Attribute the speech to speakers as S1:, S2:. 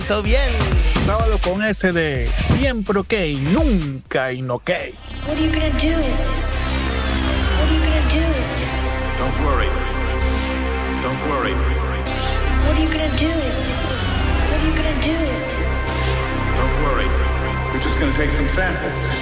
S1: todo bien.
S2: Sábado con ese de siempre ok, nunca y no ok.
S3: What are you gonna do? What are you gonna do?
S4: Don't worry. Don't worry.
S3: What are you gonna do? What are you gonna do?
S4: Don't worry. We're just going to take some samples.